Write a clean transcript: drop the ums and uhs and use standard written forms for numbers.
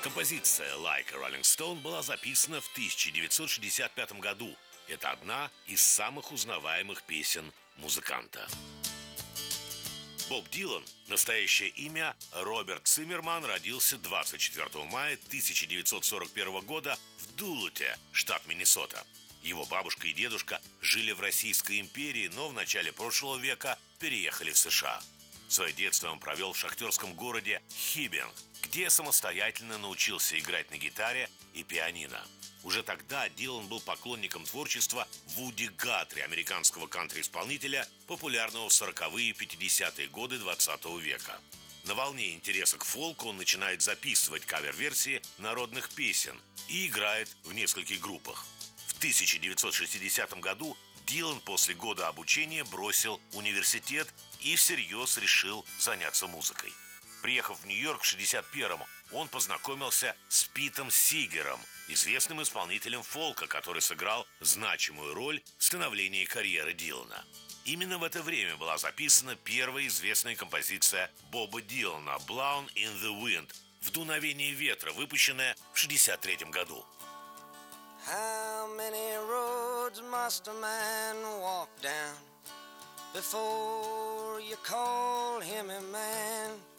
Композиция «Like a Rolling Stone» была записана в 1965 году. Это одна из самых узнаваемых песен музыканта. Боб Дилан, настоящее имя Роберт Циммерман, родился 24 мая 1941 года в Дулуте, штат Миннесота. Его бабушка и дедушка жили в Российской империи, но в начале прошлого века переехали в США. Свое детство он провел в шахтерском городе Хибинг, где самостоятельно научился играть на гитаре и пианино. Уже тогда Дилан был поклонником творчества Вуди Гатри, американского кантри-исполнителя, популярного в 40-е и 50-е годы 20 века. На волне интереса к фолку он начинает записывать кавер-версии народных песен и играет в нескольких группах. В 1960 году Дилан после года обучения бросил университет и всерьез решил заняться музыкой. Приехав в Нью-Йорк в 1961-му, он познакомился с Питом Сигером, известным исполнителем фолка, который сыграл значимую роль в становлении карьеры Дилана. Именно в это время была записана первая известная композиция Боба Дилана «Blown in the Wind» «В дуновении ветра», выпущенная в 1963 году. How many roads must a man walk down before you call him a man?